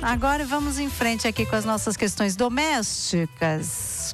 Agora vamos em frente aqui com as nossas questões domésticas.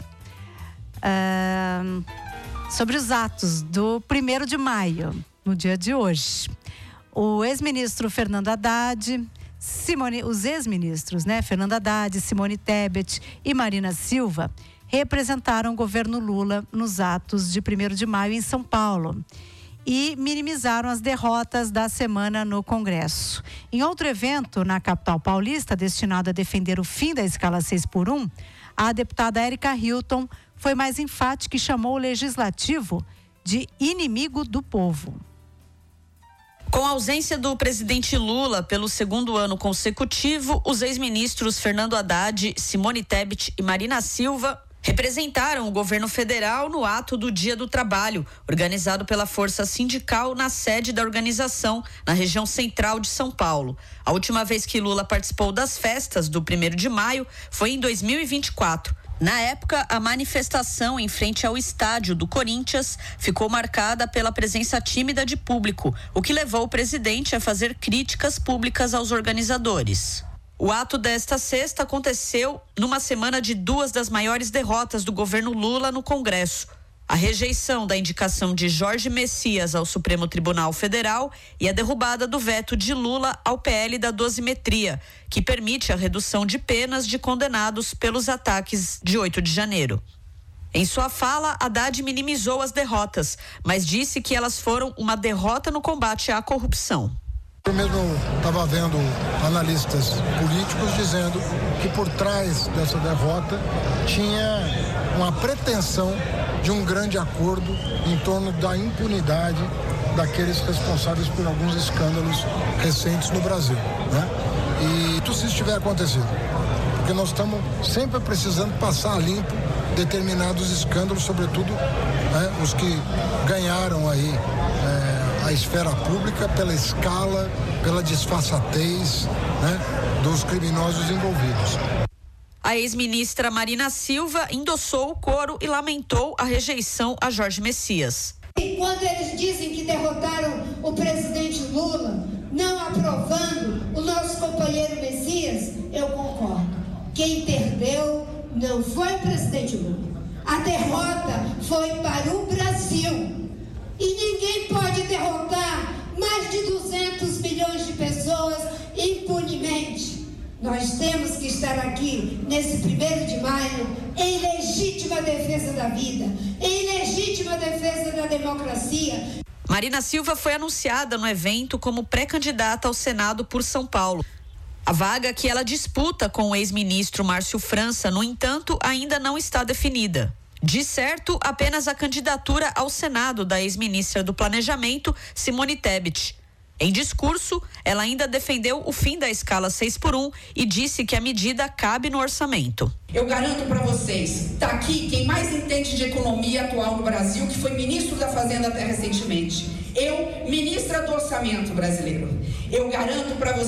Sobre os atos do 1º de maio, no dia de hoje. O ex-ministro Fernando Haddad, os ex-ministros, Fernando Haddad, Simone Tebet e Marina Silva, representaram o governo Lula nos atos de 1º de maio em São Paulo e minimizaram as derrotas da semana no Congresso. Em outro evento, na capital paulista, destinado a defender o fim da escala 6x1, a deputada Érica Hilton foi mais enfática e chamou o legislativo de inimigo do povo. Com a ausência do presidente Lula pelo 2º ano consecutivo, os ex-ministros Fernando Haddad, Simone Tebet e Marina Silva representaram o governo federal no ato do Dia do Trabalho, organizado pela Força Sindical na sede da organização, na região central de São Paulo. A última vez que Lula participou das festas do 1º de maio foi em 2024. Na época, a manifestação em frente ao estádio do Corinthians ficou marcada pela presença tímida de público, o que levou o presidente a fazer críticas públicas aos organizadores. O ato desta sexta aconteceu numa semana de 2 das maiores derrotas do governo Lula no Congresso. A rejeição da indicação de Jorge Messias ao Supremo Tribunal Federal e a derrubada do veto de Lula ao PL da dosimetria, que permite a redução de penas de condenados pelos ataques de 8 de janeiro. Em sua fala, Haddad minimizou as derrotas, mas disse que elas foram uma derrota no combate à corrupção. Eu mesmo estava vendo analistas políticos dizendo que por trás dessa derrota tinha uma pretensão de um grande acordo em torno da impunidade daqueles responsáveis por alguns escândalos recentes no Brasil, E tudo isso estiver acontecido, porque nós estamos sempre precisando passar a limpo determinados escândalos, sobretudo os que ganharam aí a esfera pública pela escala, pela disfarçatez, dos criminosos envolvidos. A ex-ministra Marina Silva endossou o coro e lamentou a rejeição a Jorge Messias. E quando eles dizem que derrotaram o presidente Lula, não aprovando o nosso companheiro Messias, eu concordo. Quem perdeu não foi o presidente Lula. A derrota foi para o Brasil. E ninguém pode derrotar mais de 200 milhões de pessoas impunemente. Nós temos que estar aqui nesse 1º de maio em legítima defesa da vida, em legítima defesa da democracia. Marina Silva foi anunciada no evento como pré-candidata ao Senado por São Paulo. A vaga que ela disputa com o ex-ministro Márcio França, no entanto, ainda não está definida. De certo, apenas a candidatura ao Senado da ex-ministra do Planejamento, Simone Tebet. Em discurso, ela ainda defendeu o fim da escala 6x1 e disse que a medida cabe no orçamento. Eu garanto para vocês, está aqui quem mais entende de economia atual no Brasil, que foi ministro da Fazenda até recentemente. Eu, ministra do Orçamento brasileiro. Eu garanto para vocês